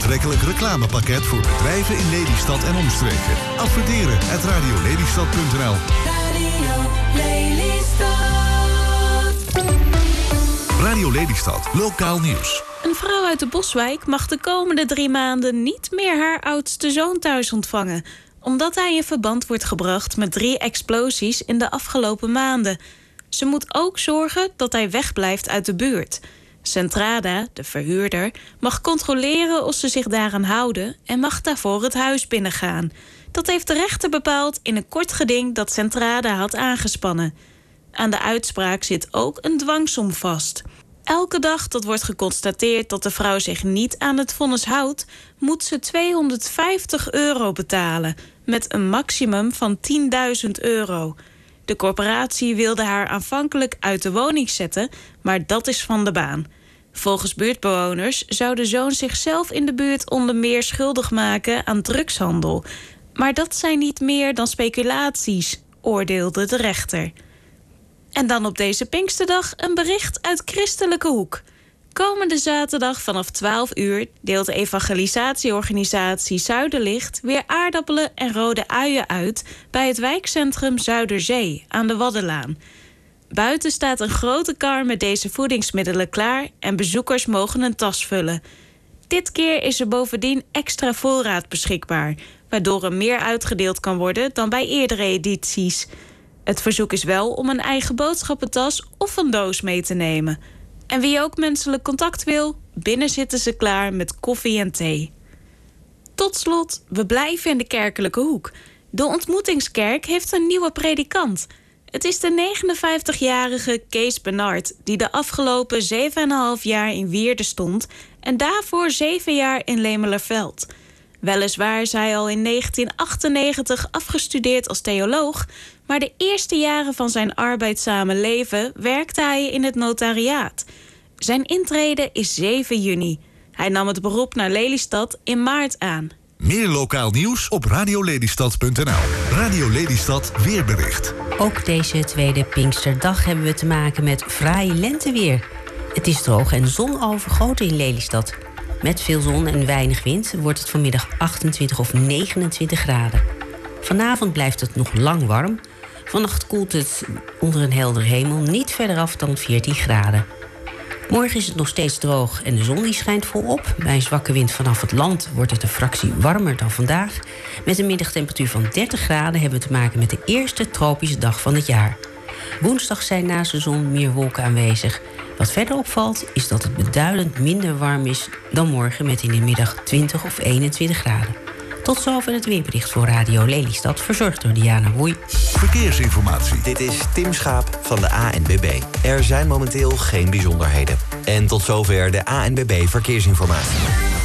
aantrekkelijk reclamepakket voor bedrijven in Lelystad en omstreken. Adverteren @radiolelystad.nl. Radio Lelystad. Radio Lelystad, lokaal nieuws. Een vrouw uit de Boswijk mag de komende 3 maanden niet meer haar oudste zoon thuis ontvangen, omdat hij in verband wordt gebracht met 3 explosies in de afgelopen maanden. Ze moet ook zorgen dat hij wegblijft uit de buurt. Centrada, de verhuurder, mag controleren of ze zich daaraan houden en mag daarvoor het huis binnengaan. Dat heeft de rechter bepaald in een kort geding dat Centrada had aangespannen. Aan de uitspraak zit ook een dwangsom vast. Elke dag dat wordt geconstateerd dat de vrouw zich niet aan het vonnis houdt, moet ze €250 betalen, met een maximum van €10.000. De corporatie wilde haar aanvankelijk uit de woning zetten, maar dat is van de baan. Volgens buurtbewoners zou de zoon zichzelf in de buurt onder meer schuldig maken aan drugshandel. Maar dat zijn niet meer dan speculaties, oordeelde de rechter. En dan op deze Pinksterdag een bericht uit Christelijke Hoek. Komende zaterdag vanaf 12 uur deelt de evangelisatieorganisatie Zuiderlicht weer aardappelen en rode uien uit bij het wijkcentrum Zuiderzee aan de Waddenlaan. Buiten staat een grote kar met deze voedingsmiddelen klaar en bezoekers mogen een tas vullen. Dit keer is er bovendien extra voorraad beschikbaar, waardoor er meer uitgedeeld kan worden dan bij eerdere edities. Het verzoek is wel om een eigen boodschappentas of een doos mee te nemen. En wie ook menselijk contact wil, binnen zitten ze klaar met koffie en thee. Tot slot, we blijven in de kerkelijke hoek. De Ontmoetingskerk heeft een nieuwe predikant. Het is de 59-jarige Kees Bernard, die de afgelopen 7,5 jaar in Wierden stond en daarvoor 7 jaar in Lemelerveld. Weliswaar is hij al in 1998 afgestudeerd als theoloog, maar de eerste jaren van zijn arbeidzame leven werkte hij in het notariaat. Zijn intrede is 7 juni. Hij nam het beroep naar Lelystad in maart aan. Meer lokaal nieuws op radiolelystad.nl. Radio Lelystad weerbericht. Ook deze tweede Pinksterdag hebben we te maken met fraai lenteweer. Het is droog en zonovergoten in Lelystad. Met veel zon en weinig wind wordt het vanmiddag 28 of 29 graden. Vanavond blijft het nog lang warm. Vannacht koelt het onder een heldere hemel niet verder af dan 14 graden. Morgen is het nog steeds droog en de zon die schijnt volop. Bij een zwakke wind vanaf het land wordt het een fractie warmer dan vandaag. Met een middagtemperatuur van 30 graden hebben we te maken met de eerste tropische dag van het jaar. Woensdag zijn naast de zon meer wolken aanwezig. Wat verder opvalt is dat het beduidend minder warm is dan morgen met in de middag 20 of 21 graden. Tot zover het weerbericht voor Radio Lelystad, verzorgd door Diana Woei. Verkeersinformatie. Dit is Tim Schaap van de ANWB. Er zijn momenteel geen bijzonderheden. En tot zover de ANWB Verkeersinformatie.